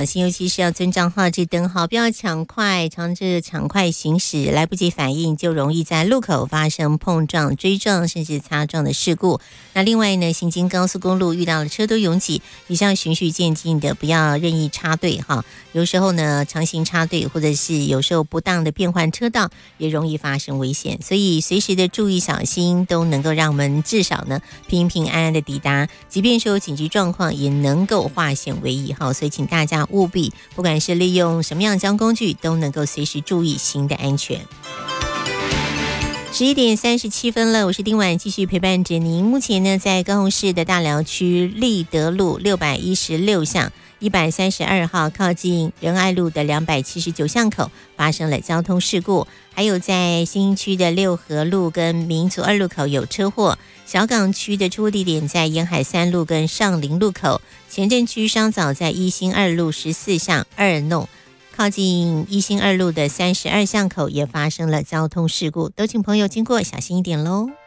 小心，尤其是要遵照号志灯号，不要抢快，尝试抢快行驶，来不及反应就容易在路口发生碰撞、追撞甚至擦撞的事故。那另外呢，行经高速公路遇到了车多拥挤，你是要循序渐进的，不要任意插队哈。有时候呢，强行插队或者是有时候不当的变换车道，也容易发生危险。所以随时的注意小心，都能够让我们至少呢平平安安的抵达，即便是有紧急状况，也能够化险为夷哈。所以请大家务必，不管是利用什么样的交通工具，都能够随时注意行的安全。11:37了，我是丁婉，继续陪伴着您。目前呢，在高雄市的大寮区立德路616巷132号靠近仁爱路的279巷口发生了交通事故，还有在新兴区的六合路跟民族2路口有车祸，小港区的车祸地点在沿海3路跟上林路口，前镇区稍早在一心2路14巷2弄。靠近一心2路的32巷口也发生了交通事故，都请朋友经过小心一点咯。